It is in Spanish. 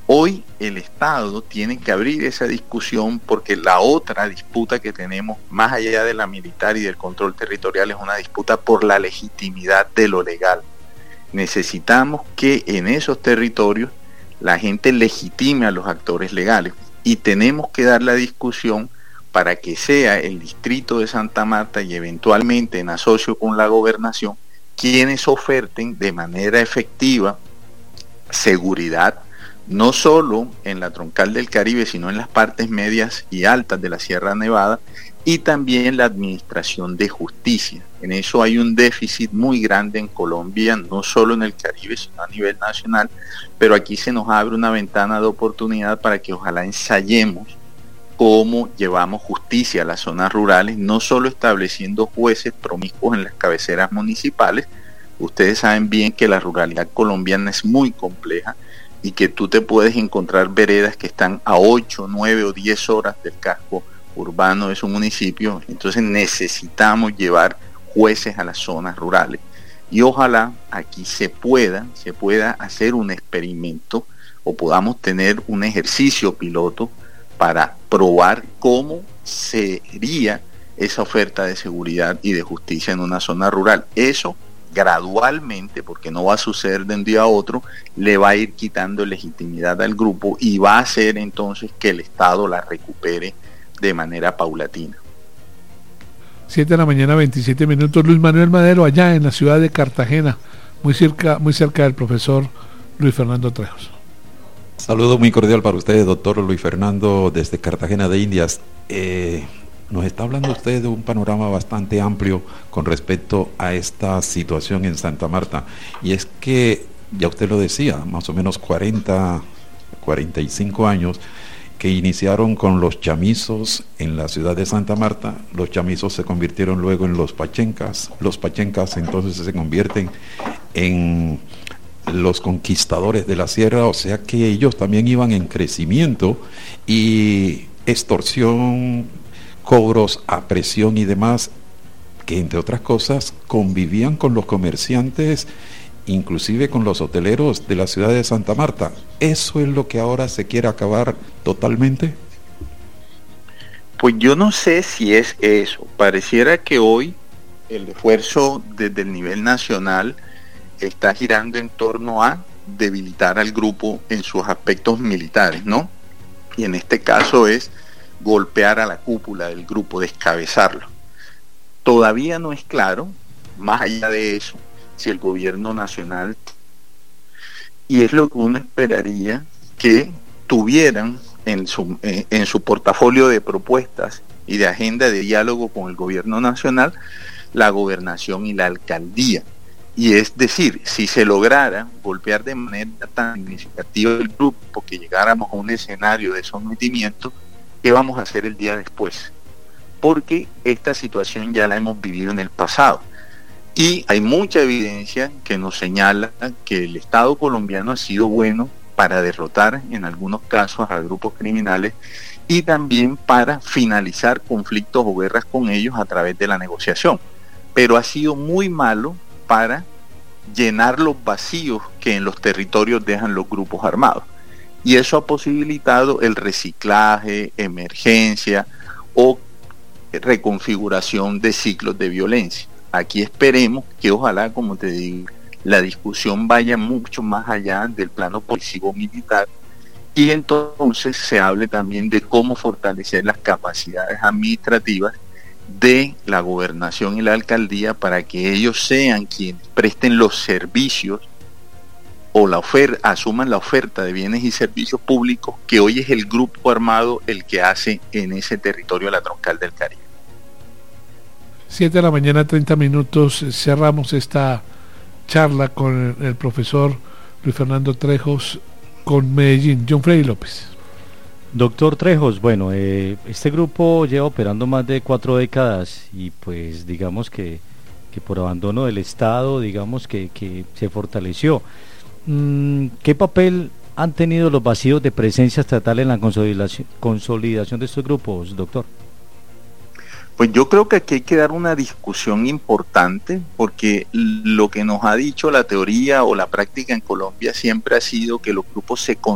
Hoy el Estado tiene que abrir esa discusión porque la otra disputa que tenemos, más allá de la militar y del control territorial, es una disputa por la legitimidad de lo legal. Necesitamos que en esos territorios la gente legitime a los actores legales y tenemos que dar la discusión para que sea el distrito de Santa Marta y eventualmente en asocio con la gobernación quienes oferten de manera efectiva seguridad, no solo en la troncal del Caribe, sino en las partes medias y altas de la Sierra Nevada, y también la administración de justicia. En eso hay un déficit muy grande en Colombia, no solo en el Caribe, sino a nivel nacional, pero aquí se nos abre una ventana de oportunidad para que ojalá ensayemos cómo llevamos justicia a las zonas rurales, no solo estableciendo jueces promiscuos en las cabeceras municipales. Ustedes saben bien que la ruralidad colombiana es muy compleja y que tú te puedes encontrar veredas que están a 8, 9 o 10 horas del casco urbano de su municipio. Entonces necesitamos llevar jueces a las zonas rurales y ojalá aquí se pueda hacer un experimento o podamos tener un ejercicio piloto para probar cómo sería esa oferta de seguridad y de justicia en una zona rural. Eso gradualmente, porque no va a suceder de un día a otro, le va a ir quitando legitimidad al grupo y va a hacer entonces que el Estado la recupere de manera paulatina. 7 de la mañana, 27 minutos. Luis Manuel Madero, allá en la ciudad de Cartagena, muy cerca del profesor Luis Fernando Trejos. Saludo muy cordial para ustedes, doctor Luis Fernando, desde Cartagena de Indias. Nos está hablando usted de un panorama bastante amplio con respecto a esta situación en Santa Marta. Y es que, ya usted lo decía, más o menos 45 años que iniciaron con los chamizos en la ciudad de Santa Marta. Los chamizos se convirtieron luego en los pachencas entonces se convierten en los conquistadores de la sierra, o sea que ellos también iban en crecimiento y extorsión, cobros a presión y demás, que entre otras cosas convivían con los comerciantes, inclusive con los hoteleros de la ciudad de Santa Marta. ¿Eso es lo que ahora se quiere acabar totalmente? Pues yo no sé si es eso. Pareciera que hoy el esfuerzo desde el nivel nacional está girando en torno a debilitar al grupo en sus aspectos militares, ¿no? Y en este caso es golpear a la cúpula del grupo, descabezarlo. Todavía no es claro, más allá de eso, si el gobierno nacional, y es lo que uno esperaría, que tuvieran en su portafolio de propuestas y de agenda de diálogo con el gobierno nacional, la gobernación y la alcaldía. Y es decir, si se lograra golpear de manera tan significativa el grupo que llegáramos a un escenario de sometimiento, ¿qué vamos a hacer el día después? Porque esta situación ya la hemos vivido en el pasado. Y hay mucha evidencia que nos señala que el Estado colombiano ha sido bueno para derrotar en algunos casos a grupos criminales y también para finalizar conflictos o guerras con ellos a través de la negociación. Pero ha sido muy malo para llenar los vacíos que en los territorios dejan los grupos armados. Y eso ha posibilitado el reciclaje, emergencia o reconfiguración de ciclos de violencia. Aquí esperemos que ojalá, como te digo, la discusión vaya mucho más allá del plano político-militar y entonces se hable también de cómo fortalecer las capacidades administrativas de la gobernación y la alcaldía para que ellos sean quienes presten los servicios o asuman la oferta de bienes y servicios públicos que hoy es el grupo armado el que hace en ese territorio la troncal del Caribe. 7 de la mañana, 30 minutos. Cerramos esta charla con el profesor Luis Fernando Trejos con Medellín. John Freddy López. Doctor Trejos, bueno, este grupo lleva operando más de 4 décadas y pues digamos que por abandono del Estado, digamos que se fortaleció. ¿Qué papel han tenido los vacíos de presencia estatal en la consolidación de estos grupos, doctor? Pues yo creo que aquí hay que dar una discusión importante porque lo que nos ha dicho la teoría o la práctica en Colombia siempre ha sido que los grupos se